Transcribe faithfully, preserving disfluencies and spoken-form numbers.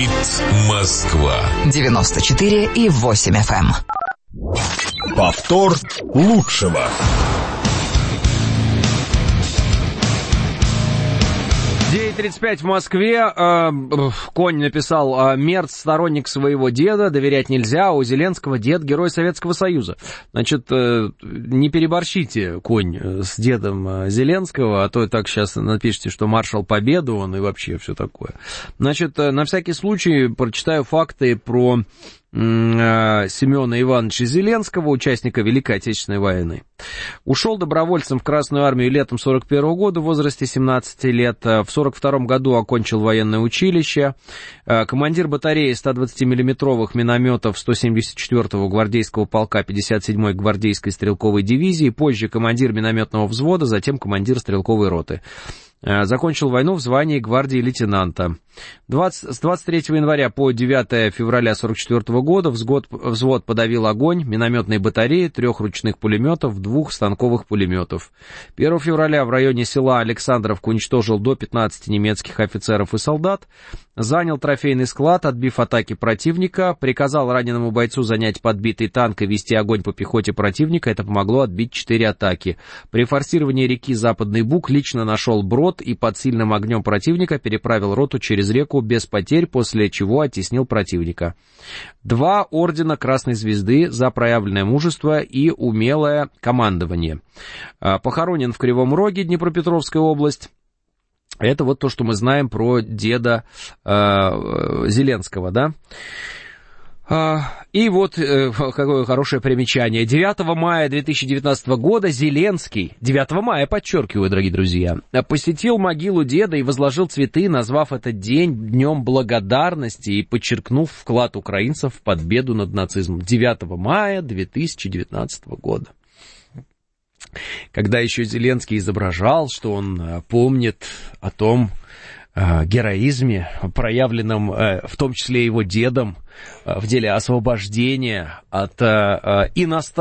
Говорит Москва. девяносто четыре и восемь эф эм. Повтор лучшего. девять тридцать пять в Москве. Э, Конь написал: Мерц сторонник своего деда, доверять нельзя, а у Зеленского дед герой Советского Союза. Значит, э, не переборщите, Конь, с дедом Зеленского, а то так сейчас напишите, что маршал Победы он и вообще все такое. Значит, на всякий случай прочитаю факты про Семена Ивановича Зеленского, участника Великой Отечественной войны. Ушел добровольцем в Красную армию летом сорок первого года в возрасте семнадцати лет. В сорок втором году окончил военное училище. Командир батареи ста двадцатимиллиметровых минометов сто семьдесят четвёртого гвардейского полка пятьдесят седьмой гвардейской стрелковой дивизии. Позже командир минометного взвода, затем командир стрелковой роты. Закончил войну в звании гвардии лейтенанта. двадцать, с двадцать третьего января по девятое февраля сорок четвёртого года взвод, взвод подавил огонь минометной батареи, трех ручных пулеметов, двух станковых пулеметов. первого февраля в районе села Александровка уничтожил до пятнадцати немецких офицеров и солдат. Занял трофейный склад, отбив атаки противника. Приказал раненому бойцу занять подбитый танк и вести огонь по пехоте противника. Это помогло отбить четыре атаки. При форсировании реки Западный Буг лично нашел брод и под сильным огнем противника переправил роту через реку без потерь, после чего оттеснил противника. Два ордена Красной Звезды за проявленное мужество и умелое командование. Похоронен в Кривом Роге, Днепропетровская область. Это вот то, что мы знаем про деда э, Зеленского, да. И вот э, какое хорошее примечание. девятого мая две тысячи девятнадцатого года Зеленский, девятого мая, подчеркиваю, дорогие друзья, посетил могилу деда и возложил цветы, назвав этот день Днем Благодарности и подчеркнув вклад украинцев в победу над нацизмом. девятого мая две тысячи девятнадцатого года. Когда еще Зеленский изображал, что он помнит о том э, героизме, проявленном э, в том числе его дедом э, в деле освобождения от э, иностранных